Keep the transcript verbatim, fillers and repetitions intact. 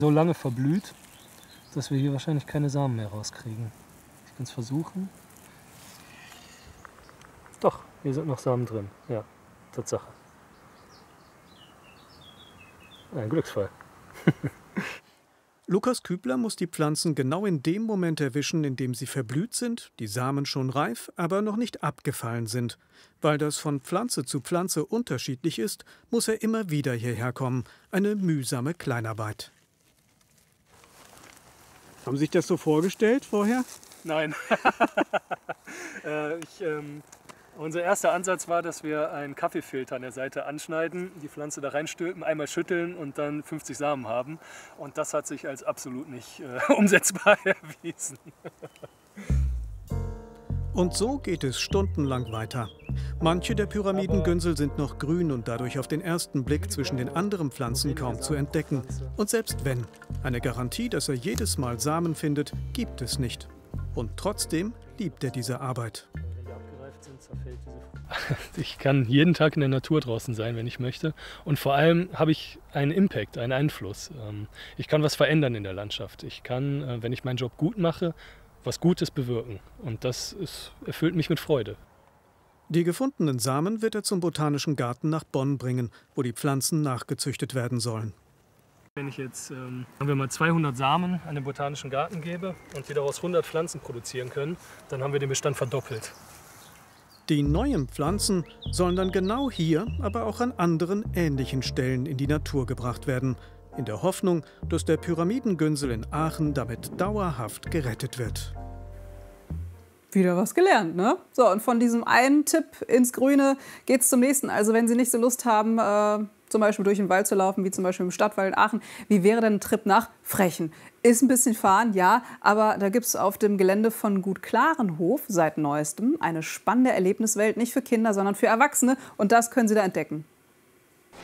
so lange verblüht, dass wir hier wahrscheinlich keine Samen mehr rauskriegen. Ich kann es versuchen. Doch, hier sind noch Samen drin. Ja, Tatsache. Ein Glücksfall. Lukas Kübler muss die Pflanzen genau in dem Moment erwischen, in dem sie verblüht sind, die Samen schon reif, aber noch nicht abgefallen sind. Weil das von Pflanze zu Pflanze unterschiedlich ist, muss er immer wieder hierher kommen. Eine mühsame Kleinarbeit. Haben Sie sich das so vorgestellt vorher? Nein. äh, ich, ähm, unser erster Ansatz war, dass wir einen Kaffeefilter an der Seite anschneiden, die Pflanze da reinstülpen, einmal schütteln und dann fünfzig Samen haben. Und das hat sich als absolut nicht äh, umsetzbar erwiesen. Und so geht es stundenlang weiter. Manche der Pyramidengünsel sind noch grün und dadurch auf den ersten Blick zwischen den anderen Pflanzen kaum zu entdecken. Und selbst wenn, eine Garantie, dass er jedes Mal Samen findet, gibt es nicht. Und trotzdem liebt er diese Arbeit. Ich kann jeden Tag in der Natur draußen sein, wenn ich möchte. Und vor allem habe ich einen Impact, einen Einfluss. Ich kann was verändern in der Landschaft. Ich kann, wenn ich meinen Job gut mache, was Gutes bewirken. Und das ist, erfüllt mich mit Freude. Die gefundenen Samen wird er zum Botanischen Garten nach Bonn bringen, wo die Pflanzen nachgezüchtet werden sollen. Wenn ich jetzt, ähm, sagen wir mal, zweihundert Samen an den Botanischen Garten gebe und wir daraus hundert Pflanzen produzieren können, dann haben wir den Bestand verdoppelt. Die neuen Pflanzen sollen dann genau hier, aber auch an anderen ähnlichen Stellen in die Natur gebracht werden, in der Hoffnung, dass der Pyramidengünsel in Aachen damit dauerhaft gerettet wird. Wieder was gelernt, ne? So, und von diesem einen Tipp ins Grüne geht's zum nächsten. Also wenn Sie nicht so Lust haben, äh, zum Beispiel durch den Wald zu laufen, wie zum Beispiel im Stadtwald in Aachen, wie wäre denn ein Trip nach Frechen? Ist ein bisschen fahren, ja, aber da gibt es auf dem Gelände von Gut Klarenhof seit Neuestem eine spannende Erlebniswelt, nicht für Kinder, sondern für Erwachsene. Und das können Sie da entdecken.